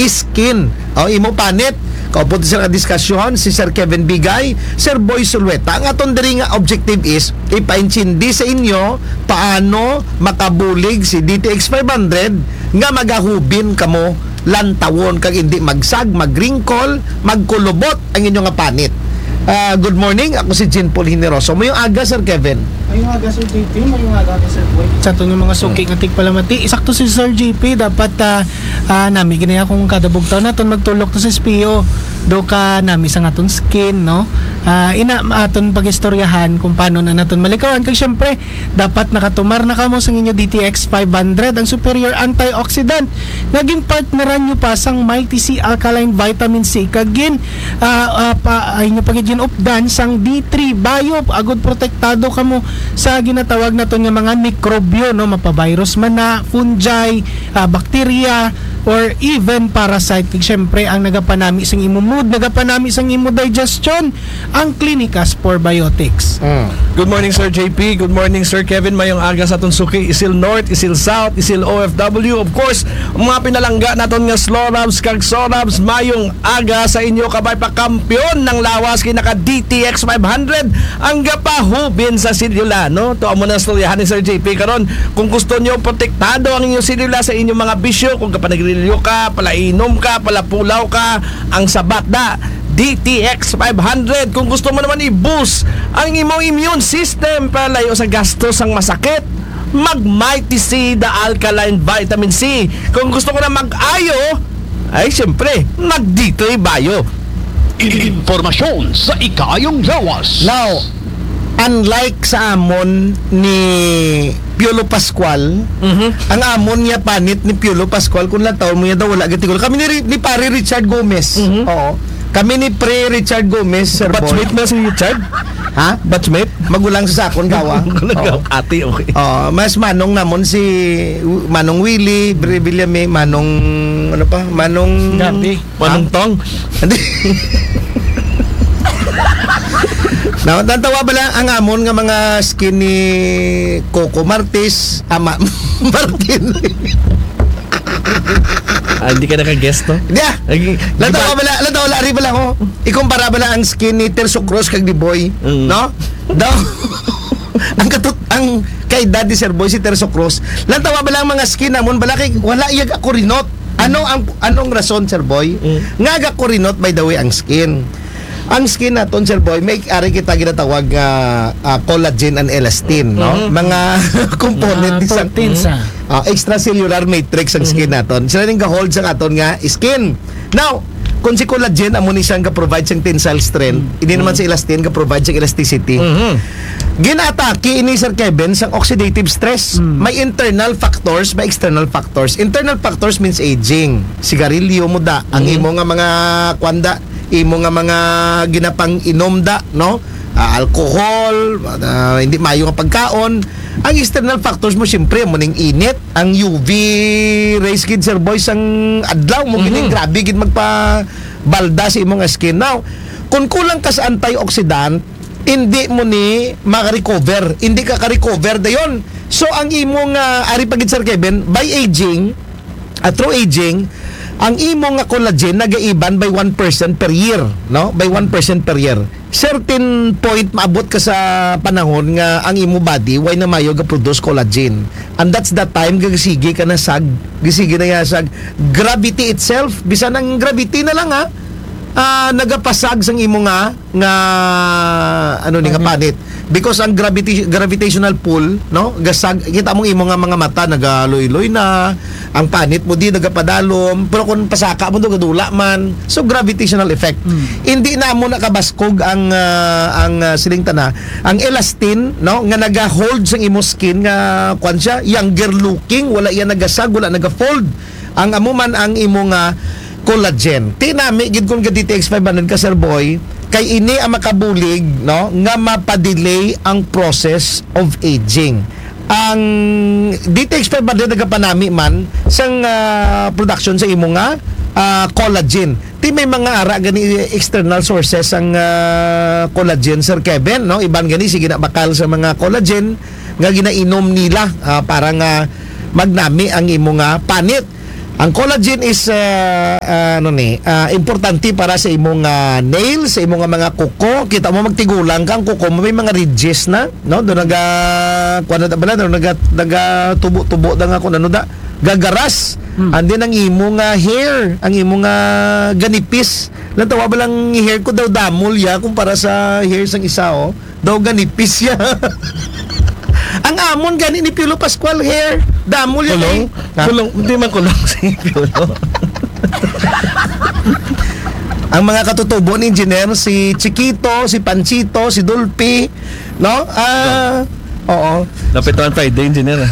skin. Imo panit. Kaupo sa diskusyon si Sir Kevin Bigay, Sir Boy Sulweta. Ang aton diri nga objective is ipaintindi sa inyo paano makabulig si DTX 500 nga magahubin kamo lantawon kag hindi magsag, magringkol, magkulubot ang inyo nga panit. Good morning, ako si Jean Paul Hineroso. Mayong aga, Sir Kevin. Mayong aga, Sir JP. Mayong aga, Sir Boy. Sa ito yung mga suki ng tigpalamati. Isakto si Sir JP. Dapat nami ginaya kung kada bugtaw natin magtulok to sa SPO. Do ka nami sa aton skin, no? Ina aton pagistoryahan kung paano na naton malikawan. Kaya syempre, dapat nakatumar na kamo sa inyo DTX 500, ang superior antioxidant. Naging partneran nyo pa sang Mighty C Alkaline Vitamin C. Kagin, ay nyo pagiging updan sang D3 Bio. Agad protektado kamo sa ginatawag na to nga mga mikrobyo, no? Mapavirus man na, fungi, bacteria, or even parasite. Siyempre, ang nagapanami sang imo mood, nagapanami sang imo digestion, ang Clinicas Probiotics. Good morning, Sir JP. Good morning, Sir Kevin. Mayong aga sa Tunsuki, Isil North, Isil South, Isil OFW. Of course, mga pinalangga naton nga Slorabs kag Sorabs. Mayong aga sa inyo kabay pa kampiyon ng lawas kinaka DTX 500 ang gapahubin sa silula, no? To amo na storyahan ni Sir JP karon. Kung gusto niyo protektado ang inyong silula sa inyong mga bisyo, kung kapanagrilyo ka, palainom ka, palapulaw ka, ang sabat da DTX 500. Kung gusto mo naman i-boost ang imong immune system para layo sa gastos ang masakit, mag-Mighty C the Alkaline Vitamin C. Kung gusto ko na mag-ayo, ay siyempre mag-D3 Bio. Informasyon sa ikayong lawas. Now, unlike sa amon ni Piolo Pascual, ang amon niya panit ni Piolo Pascual, kung lang taon mo niya daw wala gatigol. Kami ni pare Richard Gomez. Oo. Kami ni Pre Richard Gomez, Sir Boy. Batchmate na si Richard? Ha? Batchmate? Magulang sa sakon gawa. Ate, okay. Mas manong namon si Manong Willie, Bre Villame, Manong ano pa? Manong Gabi. Manong Tong? Hindi. Natantawa ba lang ang amon nga mga skin ni Coco Martis, Ama Martin. Hindi ka naka-guest, no? Hindi. Lantawa ba lang, ari ba lang, ikumpara ba lang ang skin ni Terso Cruz kag ni Boy, no? Daw. ang kay Daddy Sir Boy si Terso Cruz. Lantawa ba lang mga skin namon bala kay wala iyag ako rinot. Anong rason, Sir Boy? Nga ako rinot by the way ang skin. Ang skin naton, Sir Boy, may ari kita ginatawag collagen and elastin, no? Mga component ni sa extracellular matrix ang skin naton. Sila ning ga-hold sa aton nga skin. Now, kung si collagen amo ni siyang ga-provide siyang tensile strength, hindi naman si elastin ga-provide siyang elasticity. Ginatake ini, Sir Kevin, sang oxidative stress. May internal factors, may external factors. Internal factors means aging. Sigarilyo mo da, ang imo nga mga kwanda, imo nga mga ginapang inomda, no? Alcohol, hindi mayo nga pagkaon. Ang external factors mo siyempre mo ning init, ang UV rays gid, Sir Boy, sang adlaw mo gining grabe gid magpa balda sa imong skin. Now, kung kulang ka sa antioxidant, hindi mo ni maka-recover, hindi ka ka-recover dayon. So ang imong ari pagid, Sir Kevin, by aging, through aging, ang imo nga collagen nagaiban by 1% per year, no? By 1% per year. Certain point maabot ka sa panahon nga ang imo body way na mayo ga produce collagen. And that's the time gagisigi ka na sag, gisigi na ya sag gravity itself, bisan ang gravity na lang nagapasag sang imo nga ano ni nga panit. Because ang gravitational pull, no, gasag kita mong imo nga mga mata nagaloy-loy na, ang panit mo di nagapadalom, pero kung pasaka mo do gadula man. So gravitational effect. Hindi na mo nakabaskog ang silingta na ang elastin, no, nga naga-hold sang imo skin nga kwan siya, younger looking, wala iya nagasag, wala naga-fold. Ang amo man ang imo nga collagen. Tinami gid kun DTX 500 ka, Sir Boy, kay ini ang makabulig, no, nga mapadelay ang process of aging. Ang DTX 500 nagapanami man sang production sa imo nga collagen. Ti may mga ara gani external sources ang collagen, Sir Kevin, no? Iban gani sige na bakal sa mga collagen nga ginainom nila para nga magnami ang imo nga panit. Ang collagen is importante para sa imong nails, sa imong mga kuko. Kita mo magtigulang kang kuko mo may mga ridges na, no? Do naga tubo-tubo da nga kun ano da gagaras. And then ang imong hair, ang imong ganipis. Lantawa ba lang hair ko daw damol ya kumpara sa hair sang isa daw ganipis ya. Ang amon gani ni Piolo Pascual hair. Damol yan. Kulong? Kulong, hindi man kulong si Piolo. Ang mga katutubo ni engineer, si Chiquito, si Panchito, si Dulpi, no? Oo. Lapit naman Friday, engineer.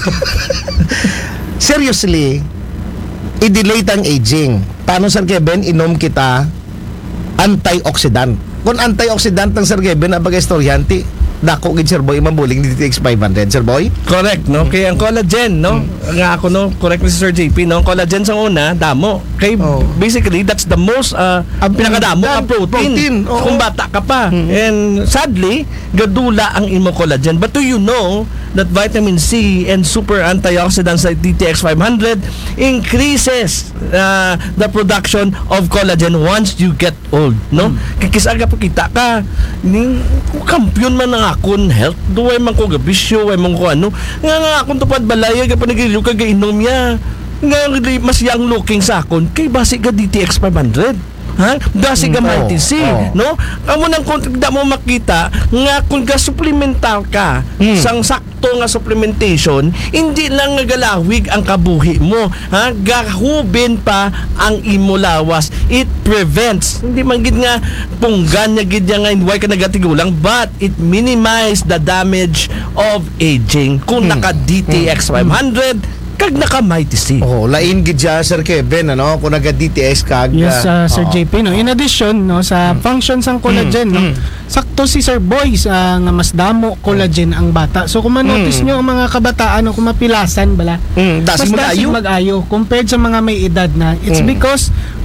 Seriously, i-delay ang aging. Paano, Sir Kevin, inom kita antioxidant. Kung antioxidant ng Sir Kevin, abagay estoryante, dako gid Sir Boy mabuling ni DTX 500, Sir Boy. Correct, no? Kaya ang collagen, no? Nga ako, no? Correct ni Sir JP, no? Ang collagen sa una, damo. Kay basically, that's the most pinakadamo ang protein. Kung bata ka pa. And sadly, gadula ang imo collagen. But do you know that vitamin C and super antioxidants like DTX 500 increases the production of collagen once you get old, no? Kikisaga pa kita ka ning kampiyon man ng akon health duway man ko gabisyo way man ko ano nga akon tupad balay ka panagiliw ka gainom ya nga mas young looking sa akon kay basi ka DTX 500 ha? Dasi ka Mighty C, no? Amo nang kung da mo makita nga kung ga-supplemental ka sang sakto nga supplementation, hindi lang nga galawig ang kabuhi mo, ha? Gahubin pa ang imo lawas. It prevents, hindi man gid nga punggan nya gid nga why ka nagatigulang, but it minimize the damage of aging. Kung naka DTX 500 kag naka Mighty C. Lain gid siya, Sir Kevin, ano? Kung naga DTS kag Yes, Sir JP, no. In addition, no, sa functions ng collagen, no, sakto si Sir Boy nga mas damo collagen ang bata. So kung ma-notice nyo ang mga kabataan kung mapilasan bala, mas dasig mag-ayo compared sa mga may edad na. It's because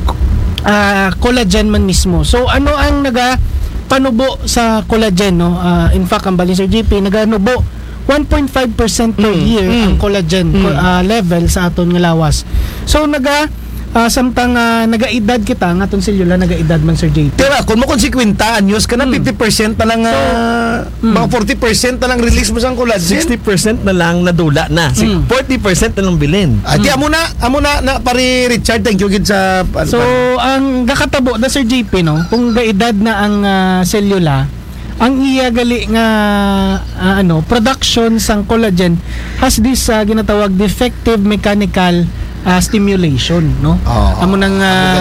collagen man mismo. So ano ang panubo sa collagen, no? In fact, ang bali Sir JP naganubo 1.5% per year ang collagen level sa aton nga lawas. So samtang nagaedad kita nga aton selula nagaedad man Sir JP. Pero kung mo konsekwenta anyos ka na 50% na lang mga 40% na lang release mo sang collagen. 60% na lang nadula na. 40% na lang bilin. Ati amo na pare Richard, thank you gid sa So ang gakatabo na Sir JP, no, kung gaedad na ang selula, ang iya gali nga production sang collagen has this ginatawag defective mechanical stimulation, no? Amo nang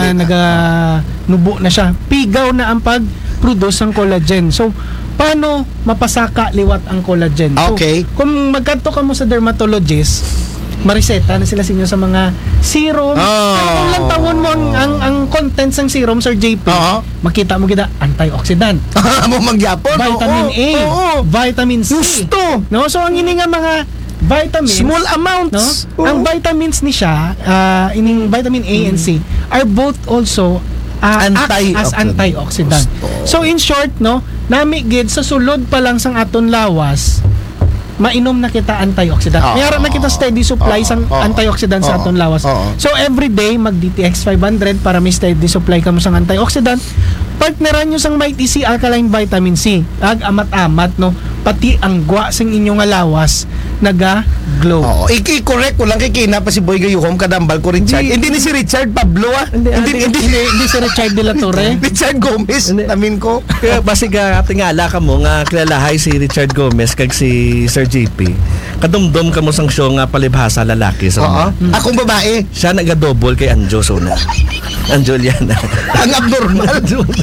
nubo na siya. Pigaw na ang pag-produce ng collagen. So paano mapasaka liwat ang collagen? So, kung magkanto ka mo sa dermatologist, mariseta na sila sa inyo sa mga serum. Kung lang tawon mo ang contents ng serum, Sir JP, makita mo kita antioxidant. Amo magyapon. Vitamin A, vitamin C. Gusto. No, so ang ini nga mga vitamins, small amounts. No? Ang vitamins ni siya, ining vitamin A and C are both also as antioxidant. So in short, no, nami gid sa sulod pa lang sang aton lawas, mainom na kita antioxidant. Mayroon na kita steady supply sang antioxidant sa aton lawas. So every day mag DTX 500 para may steady supply ka mo sang antioxidant. Partneran nyo sang Mighty C alkaline vitamin C. Ag amat-amat, no, pati ang gwa sang inyong lawas naga-glow. I-correct ko lang kay kina pa si Boy Gayuhom kadambal ko Richard. Hindi ni si Richard Pablo Hindi si Richard de la Torre. Richard Gomez namin ko. Kaya basi ka tingala ka mo nga kilalahay si Richard Gomez kag si Sir JP. Kadumdum ka mo sang show nga palibhasa lalaki sa Akong babae. Siya naga-double kay Anjo Sona. Anjoliana. Ang abnormal.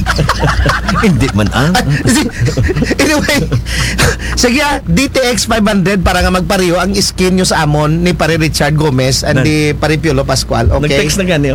Hindi man Anyway, sige DTX 500 para nga magpariyo ang skin nyo sa amon ni pare Richard Gomez and ni pare Piolo Pascual. Okay? Nag-text na gani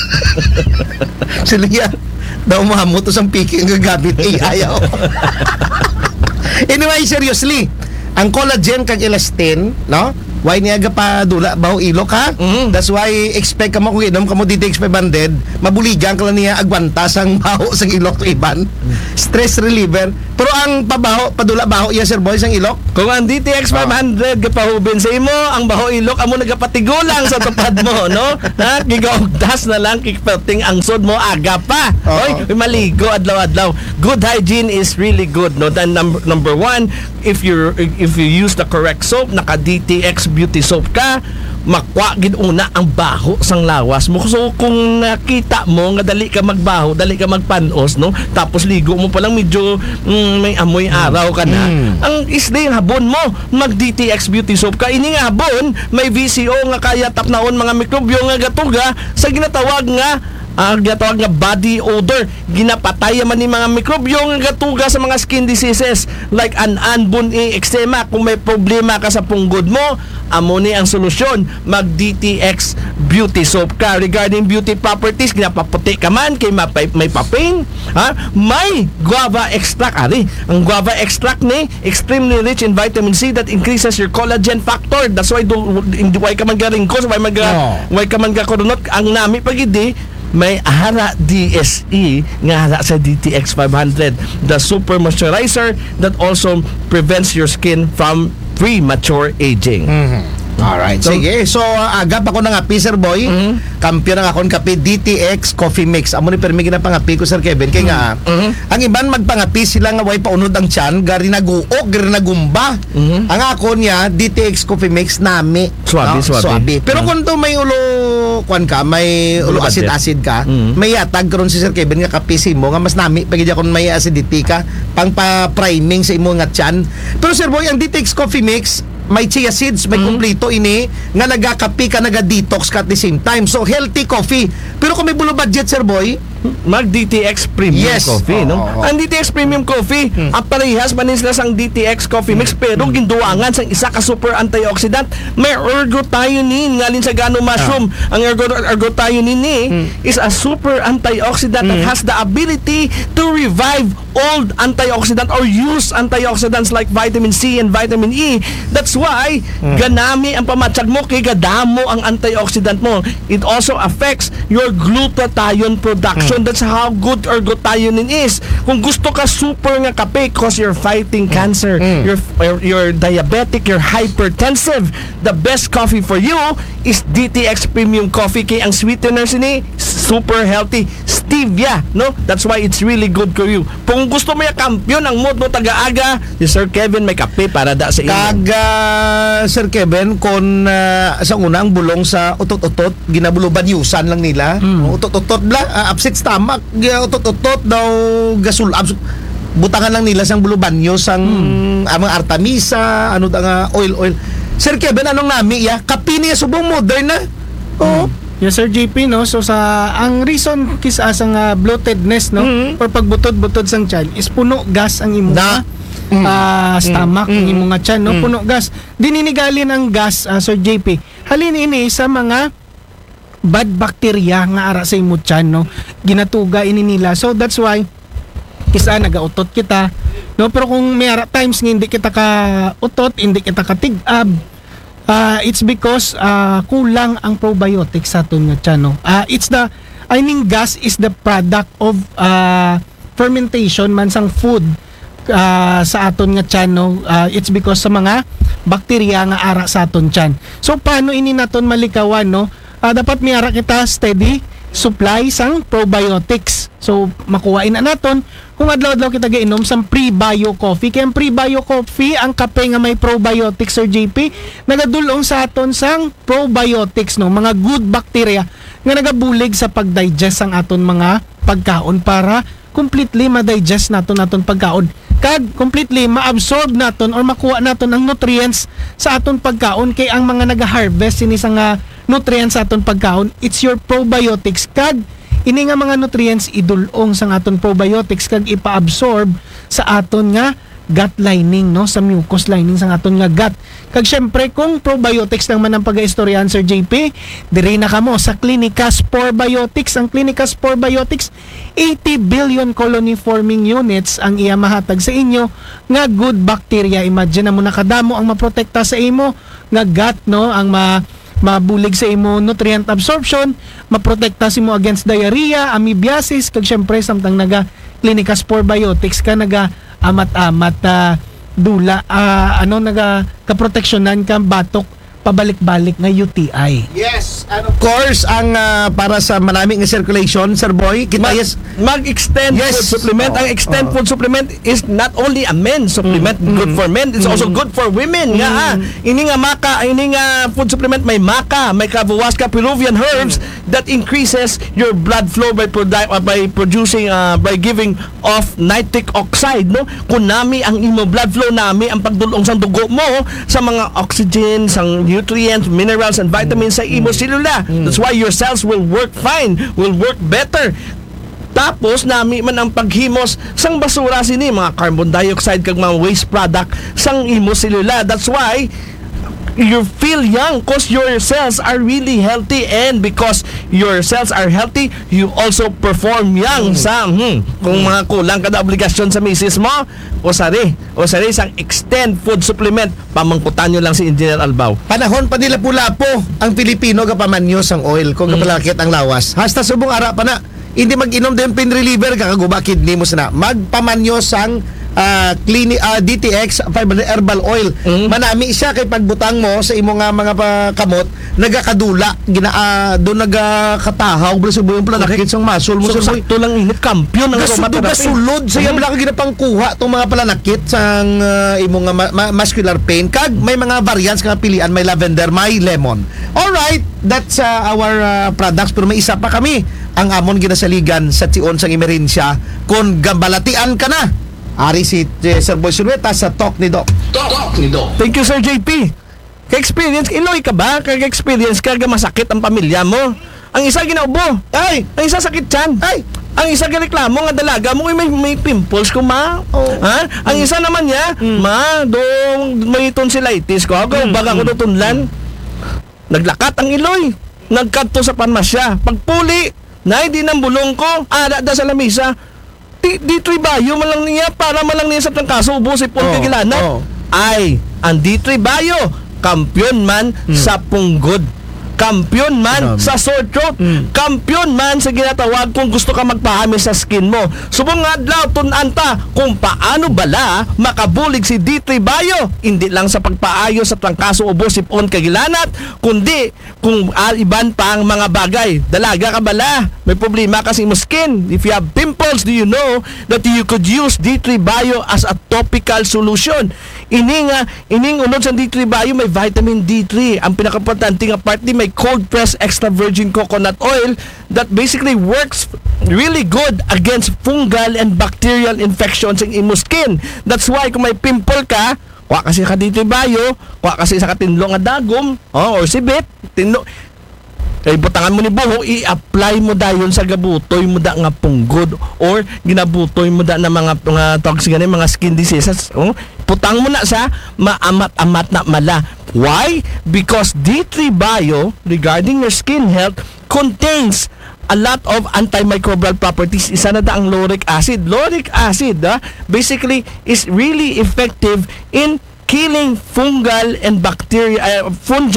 Sila daw mahamot to sang piki ang gagamit AI. Anyway, seriously, ang collagen kag elastin, no? Why niya pa dula baho ilok ha? That's why expect ka mo kung inom ka mo DTX 500, mabuligan ka lang niya agwanta sang baho sang ilok to iban. Stress reliever, Pero ang padula baho iya Sir Boy sang ilok. Kung ang DTX 500 kapahubin sa imo, ang baho ilok amo nagapatigulang sa tupad mo, no? Na gigaugdas na lang kikperting ang sod mo aga pa. Oy, maligo adlaw-adlaw. Good hygiene is really good, no? Then number one, if you use the correct soap, naka DTX beauty soap ka, makwa gid una ang baho sang lawas mo. So kung nakita mo nga dali ka magbaho, dali ka magpanos, no? Tapos ligo mo pa lang medyo may amoy araw ka na. Ang isday habon mo, mag DTX beauty soap ka. Ini nga habon may VCO nga kaya tapnaon mga mikrobyo nga gatuga sa ginatawag nga ginatawag nga body odor. Ginapatay man ni mga mikrobyo nga gatuga sa mga skin diseases like buni, eczema. Kung may problema ka sa punggod mo, amo ni ang solusyon, mag DTX beauty soap ka. Regarding beauty properties, ginapaputi ka man kay may paping, may guava extract. Ang guava extract ni extremely rich in vitamin C that increases your collagen factor. That's why why ka man garingkos, why ka man gakurunot. Ang nami pagidi may hara DSE nga hara sa DTX 500, the super moisturizer that also prevents your skin from premature aging. Alright, sige. So, agap ako ng api, Sir Boy. Kampiyon ng akong kape, DTX Coffee Mix. Amo ni permi ginapangapi ko, Sir Kevin. Kaya nga, ang iban magpangapi sila nga way paunod ang tiyan, gari naguok, gari nagumba. Ang ako niya, DTX Coffee Mix, nami. Swabe. Pero kung to may ulo, may ulo acid-acid ka, may yatag karon si Sir Kevin nga kapisi mo, nga mas nami, pagid akong may acidity ka, pang pa-priming sa imo nga tiyan. Pero Sir Boy, ang DTX Coffee Mix, may chia seeds, may kumplito ini nga nagakapi ka, naga-detox ka at the same time. So, healthy coffee. Pero kung may bulo budget, Sir Boy, mag DTX Premium Coffee, no? Ang DTX Premium Coffee, ang parehas manin sila sang DTX Coffee Mix, pero ginduangan sang isa ka super antioxidant. May ergothioneine ngalin sa gano mushroom. Ang ergothioneine ni is a super antioxidant that has the ability to revive old antioxidant or use antioxidants like vitamin C and vitamin E. That's why ganami ang pamatsag mo kay gadamo ang antioxidant mo. It also affects your glutathione production. That's how good ergothioneine is. Kung gusto ka super nga kape because you're fighting cancer, you're diabetic, you're hypertensive, the best coffee for you is DTX Premium Coffee. Kay ang sweeteners ni super healthy, stevia, no? That's why it's really good for you. Kung gusto mo yung kampiyon ang mood mo taga-aga, si Sir Kevin may kape para da sa inyo. Sir Kevin, kung sa unang bulong sa utot-utot, ginabuluban yusan lang nila. Utot-utot bla, upset stomach, utot-utot daw gasulab. Butangan lang nila sang bulubanyo sang amang artamisa, ano da nga oil. Sir Kevin, anong nami ya? Kapi niya subong modern na. Yes, Sir JP, no? So, ang reason kisa sang bloatedness, no? Or pagbutod-butod sang tiyan is puno gas ang imo stomach, ang imo nga tiyan, no? Puno gas. Dininigalin ang gas, Sir JP. Halin ini sa mga bad bacteria nga ara sa imo tiyan, no? Ginatuga ini nila. So, that's why kisa nagautot kita, no? Pero kung may times nga hindi kita ka utot, hindi kita ka tig-ab, it's because kulang ang probiotics sa aton nga tiyan, no? Gas is the product of fermentation man sang food sa aton nga tiyan, no? It's because sa mga bacteria nga ara sa aton tiyan. So paano ini naton malikawan, no? Dapat miara kita steady supply sang probiotics. So makuhain na naton kung adlaw-adlaw kita gainom sang pre-bio coffee. Kaya ang pre-bio coffee, ang kape nga may probiotics, Sir JP, nagadulong sa aton sang probiotics, no? Mga good bacteria nga nagabulig sa pag-digest sang aton mga pagkaon para completely ma-digest naton pagkaon. Kag completely ma-absorb naton or makuha naton ang nutrients sa aton pagkaon. Kay ang mga naga-harvest ini sang nutrients sa aton pagkaon, it's your probiotics. Kag ini nga mga nutrients idulong sa aton probiotics kag ipa-absorb sa aton nga gut lining, no? Sa mucous lining sa aton nga gut. Kag syempre kung probiotics lang man ang pag-istoryahan, Sir JP, diri na kamo sa Clinica Spore Biotics. Ang Clinica Spore Biotics, 80 billion colony forming units ang iya mahatag sa inyo nga good bacteria. Imagine na mo nakadamo ang maprotekta sa imo nga gut, no? Ang mabulig sa imo nutrient absorption, maprotekta si mo against diarrhea, amoebiasis, kag syempre samtang naga Clinica Spore Biotics ka naga amat-amat dula ano kaproteksyonan ka batok pabalik-balik nga UTI. Yes, and of course, ang para sa maraming circulation, Sir Boy, kita Mag-extend Yes. food supplement. Ang extend food supplement is not only a men's supplement, good for men, it's also good for women. Nga, ini nga food supplement may maca, may Kavahuasca Peruvian herbs that increases your blood flow by producing by giving off nitric oxide, no? Kunami ang imo blood flow nami ang pagdulong sa dugo mo sa mga oxygen, sa nutrients, minerals and vitamins sa imo selula. That's why your cells will work fine, will work better. Tapos nami man ang paghimos sang basura sini mga carbon dioxide kag mga waste product sang imo selula. That's why you feel young because your cells are really healthy, and because your cells are healthy, you also perform young sa kung mga kulang kada obligasyon sa misis mo o sari sang extend food supplement, pamangkutan nyo lang si Engineer Albao. panahon pa nila pula-po ang Pilipino kapamanyos ang oil kung kapalakit ang lawas. Hasta subong ara pa na. Hindi mag-inom din pain reliever kakaguba kidney mo sana. Magpamanyos ang DTX 500 herbal oil. Manami siya kay pagbutang mo sa imo nga mga kamot nagakadula doon nagakatahaw bro yung planakit sang muscle mo So sa sakto lang init, kampiyon ng aromatherapy. sulod sa iya bala ka ginapangkuha tong mga palanakit sang imo nga muscular pain kag may mga variants nga pilian, may lavender, may lemon. Alright, that's our products, pero may isa pa kami ang amon ginasaligan sa tion sang emerensya kung gambalatian ka na. Ari si Sir Boy Surueta sa Talk ni Doc. Talk ni Doc. Thank you, Sir JP. Ka-experience, iloy ka ba? Ka-experience ka, masakit ang pamilya mo. Ang isa ginaubo. Ay! Ang isa sakit tiyan. Ay! Ang isa reklamo nga dalaga mo may pimples ko ma. Oh. Ha? Ang isa naman niya, ma, may tonsillitis ko. Ako, baga ko tunlan. Naglakat ang iloy. Nagkadto sa panmasya. Pagpuli, na hindi ng bulong ko, ada sa lamisa. D3 Bayo malang niya para malang niya sa trangkaso ubo si Paul Kagilanat. Ay, ang D3 Bayo kampiyon man sa punggod, kampiyon man sa sore throat, kampiyon man sa ginatawag kung gusto ka magpahami sa skin mo. Subong nga adlaw tunanta kung paano bala makabulig si D3 Bayo, hindi lang sa pagpaayo sa trangkaso ubo si Paul Kagilanat, kundi kung iban pa ang mga bagay. Dalaga ka bala, may problema kasi mo skin. If you have pimples, do you know that you could use D3 Bayo as a topical solution? Ining unod sa D3 Bayo may vitamin D3. Ang pinakaimportante nga part may cold pressed extra virgin coconut oil that basically works really good against fungal and bacterial infections in imo skin. That's why kung may pimple ka, kuha kasi ka D3 Bayo, kuha kasi sa katinlo nga dagom, or sibit, kay butangan mo ni buho, i-apply mo dayon sa gabutoy mo da nga punggod or ginabutoy mo da na mga toxic mga skin diseases. Putang mo na sa maamat-amat na mala. Why? Because D3 Bayo, regarding your skin health, contains a lot of antimicrobial properties. Isa na da ang lauric acid. Lauric acid, basically, is really effective in killing fungi and bacteria.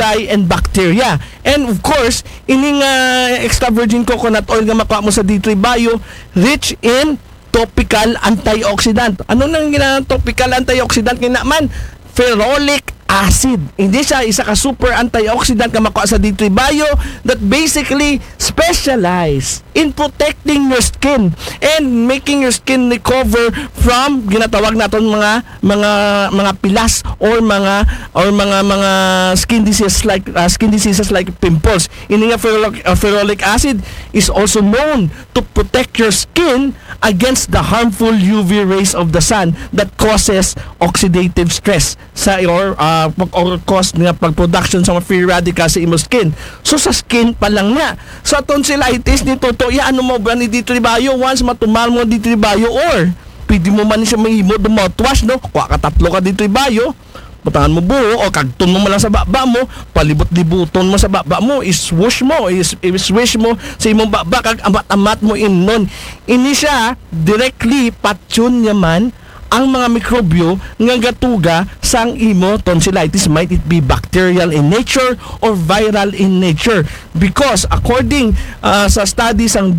And of course, ining extra virgin coconut oil nga makuha mo sa D3 Bayo, rich in topical antioxidant. Ano nang topical antioxidant kinaman? Ferrolic acid. Hindi siya isa ka super antioxidant nga makuha sa D3 Bayo that basically specialize in protecting your skin and making your skin recover from ginatawag naton mga pilas or mga skin diseases like pimples. Ini nga ferrolic acid is also known to protect your skin against the harmful UV rays of the sun that causes oxidative stress sa or cause nga pag-production sa mga free radicals sa imo skin. So sa skin pa lang na. Sa tonsillitis nito to, ano mo ba ni D3 Bayo once matumal mo D3 Bayo or pwede mo man siya mahimo do mouthwash, no? Kuha ka tatlo ka D3 Bayo, butangan mo buho o kagton mo lang sa baba mo, palibot-libuton mo sa baba mo, iswish mo sa imong baba kag amat-amat mo inon. Ini siya directly patyon niya man ang mga mikrobyo nga gatuga sang imo tonsillitis, might it be bacterial in nature or viral in nature, because according sa studies sang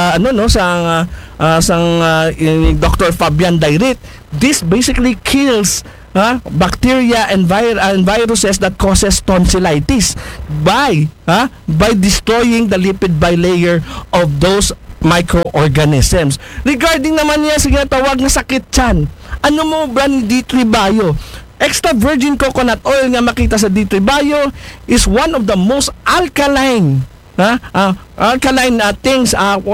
Dr. Fabian Dairit, this basically kills bacteria and viruses that causes tonsillitis by destroying the lipid bilayer of those microorganisms. Regarding naman niya sa ginatawag na sakit tiyan, ano mo brand D3 Bio? Extra virgin coconut oil nga makita sa D3 Bio is one of the most alkaline things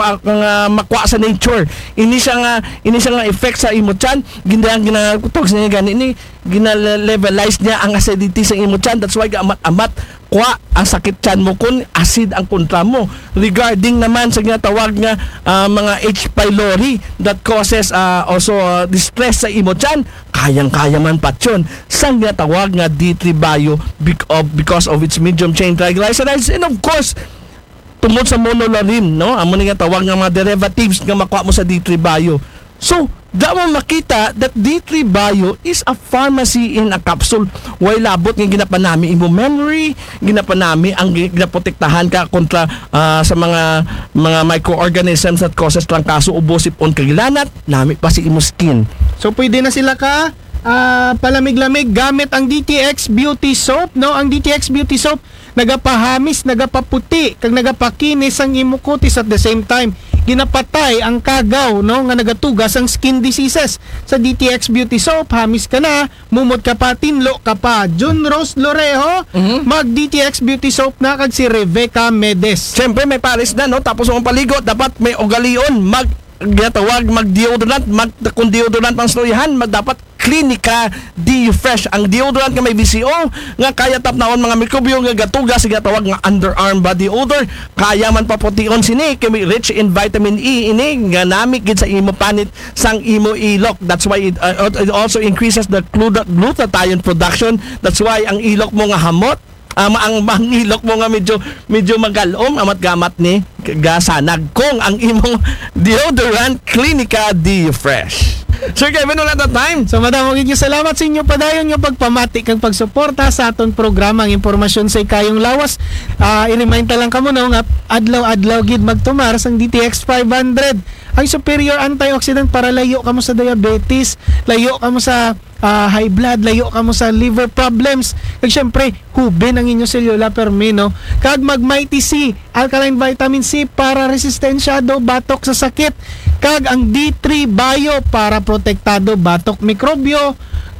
makuha sa nature. Ini siya nga effect sa imo tiyan, ginatog sa niya gani ni gina-levelize niya ang acidity sa imo tiyan. That's why amat kuha ang sakit tiyan mo kung acid ang kontra mo. Regarding naman sa ginatawag nga mga H. pylori that causes also distress sa imo tiyan, kayang-kaya man pat yun sa ginatawag nga D3 Bio because of its medium chain triglycerides, and of course tungod sa monolarin, no? Amo nga tawag nga mga derivatives nga makuha mo sa D3 Bio. So, mo makita that D3 Bio is a pharmacy in a capsule. Way labot nga ginapanami imo memory, ginapanami ang ginaprotektahan ka kontra sa mga microorganisms that causes trangkaso, ubo, sipon, kagilanat, nami pa si imo skin. So pwede na sila ka palamig-lamig gamit ang DTX Beauty Soap, no? Ang DTX Beauty Soap nagapahamis, nagapaputi, kag nagapakinis ang imo kutis at the same time ginapatay ang kagaw, no, nga nagatugas ang skin diseases. Sa DTX Beauty Soap, hamis ka na, mumot ka pa, tinlo ka pa. Jun Rose Lorejo, mag DTX Beauty Soap na kag si Rebecca Medes. Siyempre may pares na, no? Tapos ang paligo, dapat may ugalion, ginatawag mag-deodorant, kung deodorant ang storyahan, dapat Clinica D-Fresh. Ang deodorant nga may VCO nga kaya tapnaon mga mikrobyo nga gatugas, ginatawag nga underarm body odor, kaya man papution sini kay may rich in vitamin E ini nga nami gid sa imo panit sang imo ilok. That's why it also increases the glutathione production. That's why ang ilok mo nga hamot, ang ilok mo nga medyo magalom, amat gamat ni gasanag kung ang imong deodorant Clinica D-Fresh. Sir Kevin, wala na time. So madamo gid salamat sa inyo padayon nga pagpamati kag pagsuporta sa aton programa ang impormasyon sa ikayong lawas. I-remind lang kamo no nga adlaw-adlaw gid magtumar sang DTX 500. Ang superior antioxidant para layo kamo sa diabetes, layo kamo sa high blood, layo kamo sa liver problems. Kag syempre, hubin ang inyong selula permino. Kag Mighty C, alkaline vitamin C para resistensyado batok sa sakit. Kag ang D3 Bio para protektado batok mikrobyo,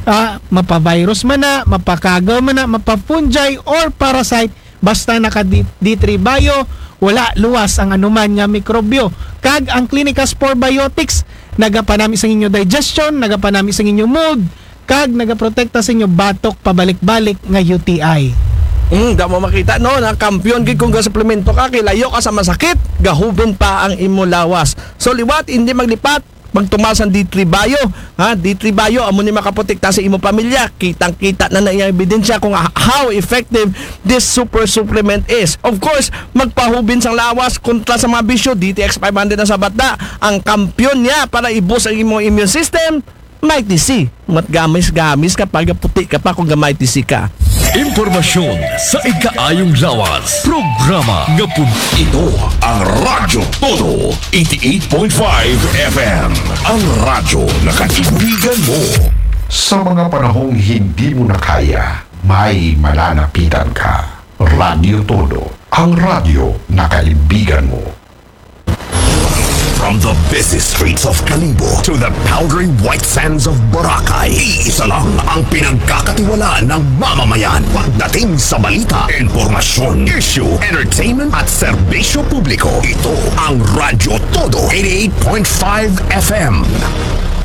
mapavirus man na, mapakagaw man na, mapafungi or parasite, basta naka D3 Bio, wala luwas ang anuman nga mikrobyo. Kag ang Clinica Spore Biotics, nagapanami sa inyo digestion, nagapanami sa inyo mood, kag nagaprotekta sa inyo batok pabalik-balik nga UTI. Da mo makita no, na kampiyon gid kung suplemento ka, kilayo ka sa masakit, gahubin pa ang imo lawas. So liwat, hindi maglipat, magtumas ang D3 Bio. D3 Bio amo ni makaprotekta sa imo pamilya. Kitang-kita na yung ebidensya kung how effective this super supplement is. Of course, magpahubin sang lawas kontra sa mga bisyo. DTX 500 na sa bata, ang kampiyon niya para i-boost ang imong immune system. Mighty C. Matgamis-gamis kapag puti ka pa kung Mighty C ka. Impormasyon sa ikaayong lawas. Programa nga ito ang Radyo Todo 88.5 FM. Ang radyo na kaibigan mo. Sa mga panahong hindi mo na kaya, may malalapitan ka. Radyo Todo, ang radyo na kaibigan mo. From the busy streets of Kalibo to the powdery white sands of Boracay, iisa lang ang pinagkakatiwalaan ng mamamayan pagdating sa balita, impormasyon, issue, entertainment at serbisyo publiko. Ito ang Radyo Todo 88.5 FM.